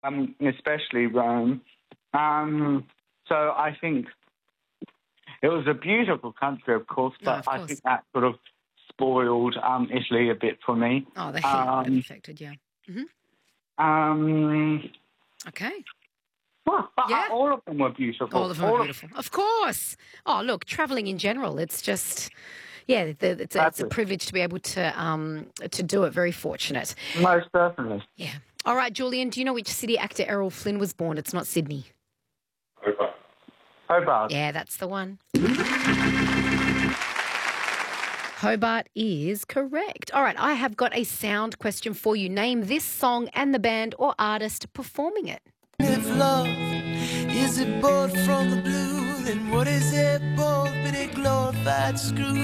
especially Rome. So I think it was a beautiful country, of course, but I think that sort of spoiled Italy a bit for me. Oh, the heat would have affected, yeah. Okay. Well, but all of them were beautiful. All of them are beautiful. Of course. Oh, look, travelling in general, it's just, it's a privilege to be able to do it. Very fortunate. Most certainly. Yeah. All right, Julian, do you know which city actor Errol Flynn was born? It's not Sydney. Hobart. Yeah, that's the one. Hobart is correct. All right, I have got a sound question for you. Name this song and the band or artist performing it. If love is a bolt from the blue, then what is it bolt but a glorified screw?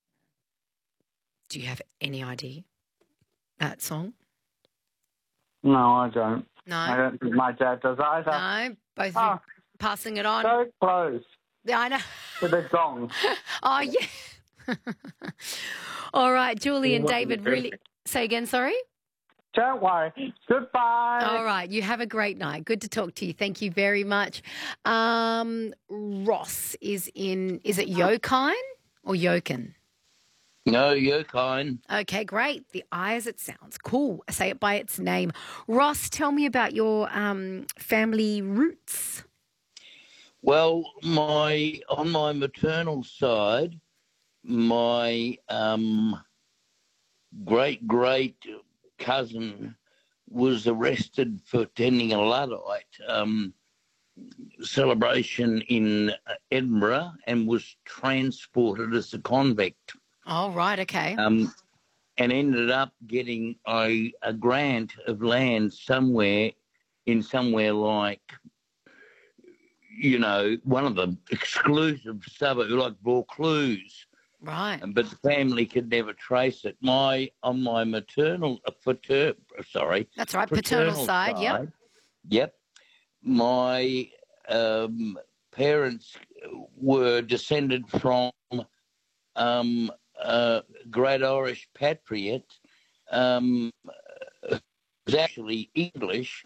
Do you have any idea that song? No, I don't. No? I don't think my dad does either. No? Both of you passing it on? So close. Yeah, I know. To the gong. Oh, yeah. All right, Julie and David, really... Say again, sorry? Don't worry. Goodbye. All right. You have a great night. Good to talk to you. Thank you very much. Ross is in, is it Yokine or Yokin? No, Yokine. Okay, great. The I as it sounds. Cool. Say it by its name. Ross, tell me about your family roots. Well, on my maternal side, my great cousin was arrested for attending a Luddite celebration in Edinburgh and was transported as a convict. Oh, right, okay. And ended up getting a grant of land somewhere like, one of the exclusive suburbs, like Vaucluse. Right. But the family could never trace it. On my maternal, That's right, paternal side, yep. Yep. My parents were descended from great Irish patriot, was actually English.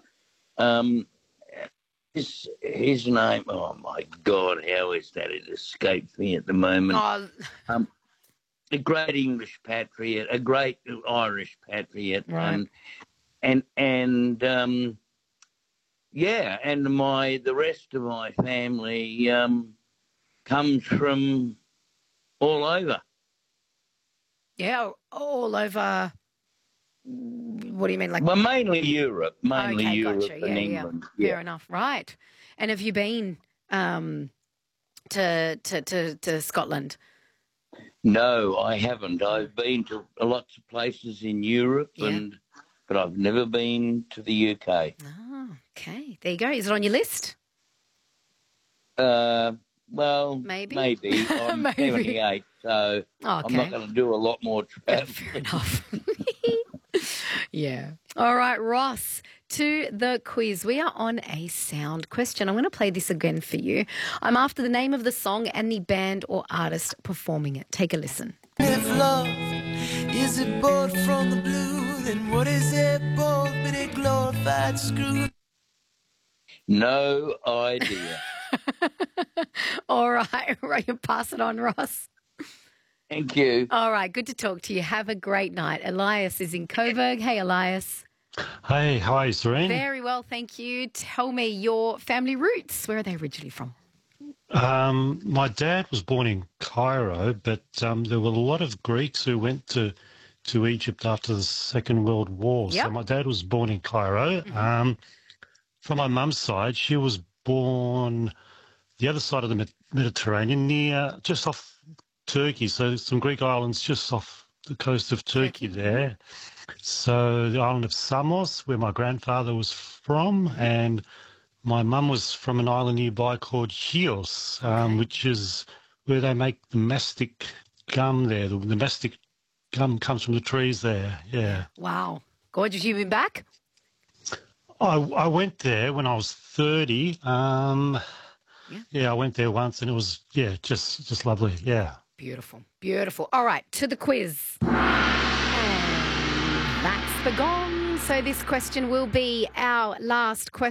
His name, oh my God, how is that? It escapes me at the moment. Oh. A great English patriot, a great Irish patriot, right. and the rest of my family comes from all over. Yeah, all over. What do you mean? Well, mainly Europe, Europe gotcha. and England. Yeah. Fair enough, right? And have you been to Scotland? No, I haven't. I've been to lots of places in Europe, but I've never been to the UK. Oh, okay. There you go. Is it on your list? Well, maybe. I'm 78, so I'm not going to do a lot more travel. Fair enough. Yeah. All right, Ross, to the quiz. We are on a sound question. I'm going to play this again for you. I'm after the name of the song and the band or artist performing it. Take a listen. If love is a bolt from the blue, then what is it bolt but a glorified screw? No idea. All right. You pass it on, Ross. Thank you. All right. Good to talk to you. Have a great night. Elias is in Coburg. Hey, Elias. Hey, how are you, Serene? Very well, thank you. Tell me your family roots. Where are they originally from? My dad was born in Cairo, but there were a lot of Greeks who went to Egypt after the Second World War. Yep. So my dad was born in Cairo. Mm-hmm. From my mum's side, she was born the other side of the Mediterranean, just off Turkey. So some Greek islands just off the coast of Turkey there. So the island of Samos, where my grandfather was from, and my mum was from an island nearby called Chios, which is where they make the mastic gum there. The mastic gum comes from the trees there, yeah. Wow. Gorgeous. You been back? I went there when I was 30. Yeah, I went there once and it was, just lovely, yeah. Beautiful, beautiful. All right, to the quiz. And that's the gong So this question will be our last question.